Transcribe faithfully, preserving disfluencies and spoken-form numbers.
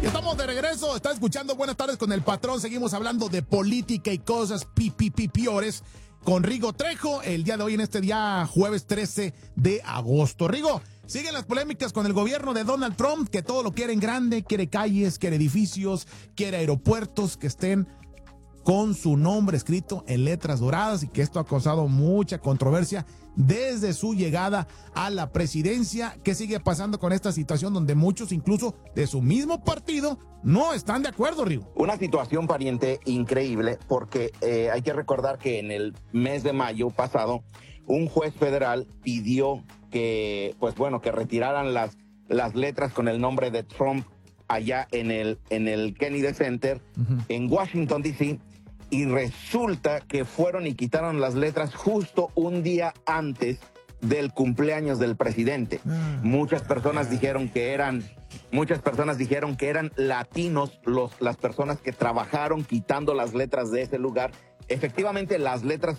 Y estamos de regreso, está escuchando Buenas Tardes con el Patrón. Seguimos hablando de política y cosas pi, pi, pi, piores con Rigo Trejo el día de hoy, en este día jueves trece de agosto. Rigo, siguen las polémicas con el gobierno de Donald Trump, que todo lo quiere en grande, quiere calles, quiere edificios, quiere aeropuertos que estén con su nombre escrito en letras doradas, y que esto ha causado mucha controversia desde su llegada a la presidencia. ¿Qué sigue pasando con esta situación donde muchos, incluso de su mismo partido, no están de acuerdo, Rigo? Una situación, pariente, increíble, porque eh, hay que recordar que en el mes de mayo pasado, un juez federal pidió que, pues bueno, que retiraran las, las letras con el nombre de Trump allá en el, en el Kennedy Center, uh-huh, en Washington, D C, y resulta que fueron y quitaron las letras justo un día antes del cumpleaños del presidente. Mm. Muchas personas dijeron que eran, muchas personas dijeron que eran latinos los, las personas que trabajaron quitando las letras de ese lugar. Efectivamente, las letras